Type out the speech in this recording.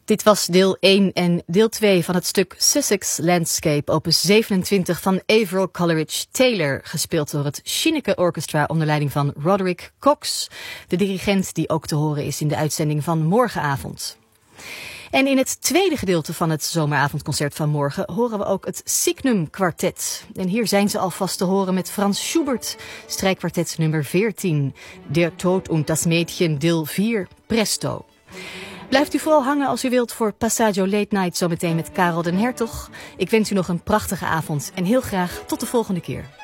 Dit was deel 1 en deel 2 van het stuk Sussex Landscape, opus 27 van Averill Coleridge Taylor, gespeeld door het Schinneke Orchestra onder leiding van Roderick Cox, de dirigent die ook te horen is in de uitzending van morgenavond. En in het tweede gedeelte van het zomeravondconcert van morgen horen we ook het Signum Quartet. En hier zijn ze alvast te horen met Franz Schubert, strijkkwartet nummer 14, Der Tod und das Mädchen, deel 4, Presto. Blijft u vooral hangen als u wilt voor Passaggio Late Night zometeen met Karel den Hertog. Ik wens u nog een prachtige avond en heel graag tot de volgende keer.